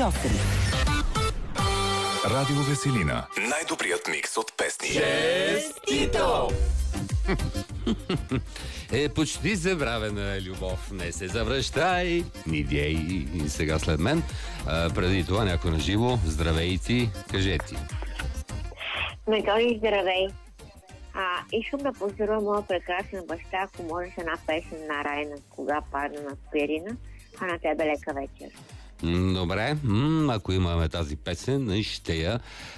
Радио Веселина. Най-добрият микс от песни. Честито! Почти забравена любов, не се завръщай, Нидей. И сега след мен. Преди това някой на живо. Здравей ти, кажи ти. Методи, здравей. Искам да поздравя моя прекрасен баща, ако можеш една песен на Райна, кога падна на Пирина, а на тебе лека вечер. Добре, ако имаме тази песен, ще я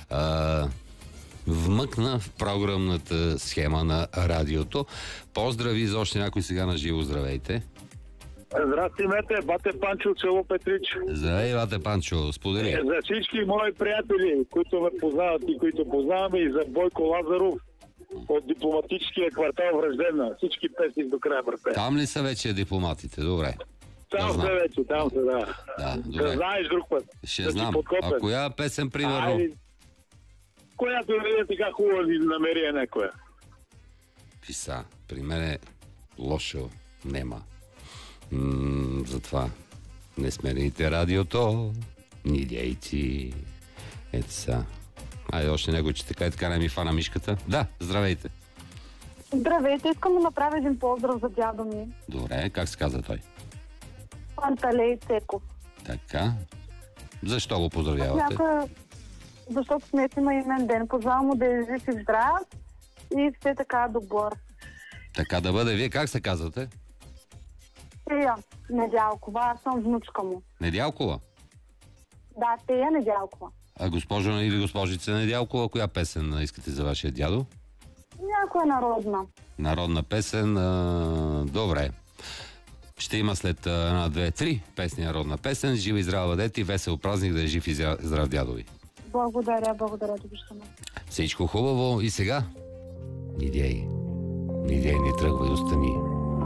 вмъкна в програмната схема на радиото. Поздрави за още някой сега на живо. Здравейте. Здрасти, мете, бате Панчо от село Петрич. Здравей, бате Панчо, сподели. За всички мои приятели, които ме познават и които познаваме, и за Бойко Лазаров от дипломатическия квартал Враждебна. Всички песни до края, брате. Там ли са вече дипломатите? Добре. Там са вече, там са, да. Добре. Да знаеш друг път. Ще знам. А коя песен, примерно? Която е така хубава ви намерие някоя. Писа. При мене лошо нема. Затова не смените радиото. Ни дейци. Ето са. Айде още него, че така и така не ми фана мишката. Да, здравейте. Здравейте, искам да направя един поздрав за дядо ми. Добре, как се казва той? Панталей Цеков. Така. Защо го поздравявате? Защото днес има имен ден. Пожелавам му да е жив и здрав и все така добър. Така да бъде. Вие как се казвате? Тея Недялкова, аз съм внучка му. Недялкова? Да, Тея Недялкова. А госпожо или госпожица Недялкова, коя песен искате за вашия дядо? Някоя народна. Народна песен. Добре. Ще има след 1, 2, 3 песни народна песен. Жива и здрава бъдете и весел празник, да е жив и здрав дядо ви. Благодаря, довиждане. Всичко хубаво и сега. Нидей, не тръгвай, остани.